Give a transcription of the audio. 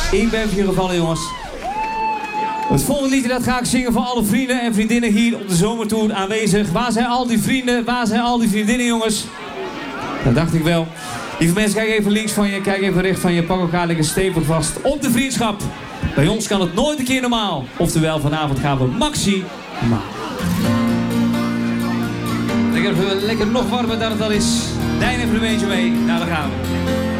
Ik ben vier gevallen, jongens. Het volgende liedje dat ga ik zingen voor alle vrienden en vriendinnen hier op de zomertour aanwezig. Waar zijn al die vrienden? Waar zijn al die vriendinnen, jongens? Dat dacht ik wel. Lieve mensen, kijk even links van je, kijk even rechts van je. Pak elkaar lekker stevig vast op de vriendschap. Bij ons kan het nooit een keer normaal. Oftewel, vanavond gaan we maximaal. Lekker nog warmer dan het al is. Dijn even een beetje mee. Nou, daar gaan we.